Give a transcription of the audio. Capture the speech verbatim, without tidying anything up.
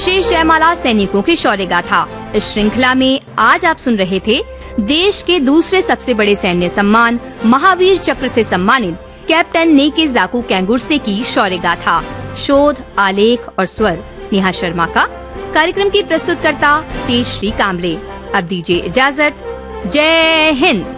विशेष जयमाला सैनिकों की शौर्य गाथा। इस श्रृंखला में आज आप सुन रहे थे देश के दूसरे सबसे बड़े सैन्य सम्मान महावीर चक्र से सम्मानित कैप्टन नेके जाकू कैंगुर्से की शौर्य गाथा। शोध, आलेख और स्वर नेहा शर्मा का। कार्यक्रम की प्रस्तुतकर्ता तेजश्री कामले। अब दीजिए इजाजत। जय हिंद।